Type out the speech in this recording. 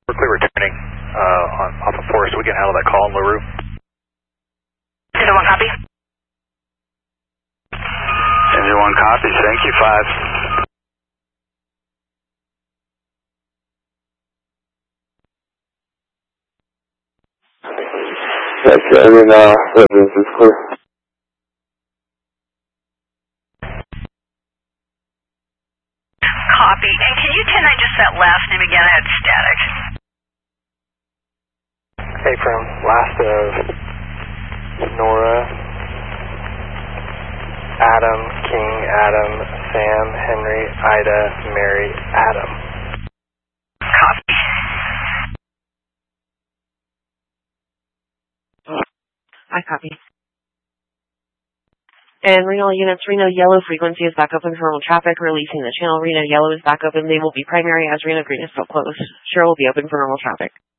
We're clear returning off of Forest. We can handle that call in LaRue. 1 copy. Engine 1 copy. Thank you, 5. Yes, Engine residence is clear. Copy. And can you 10-9 just that last name again? I had static. Hey, from last of Nora, Adam, King, Adam, Sam, Henry, Ida, Mary, Adam. Copy. I copy. And Reno units, Reno yellow frequency is back open for normal traffic, releasing the channel. Reno yellow is back open. They will be primary as Reno green is still closed. Sure will be open for normal traffic.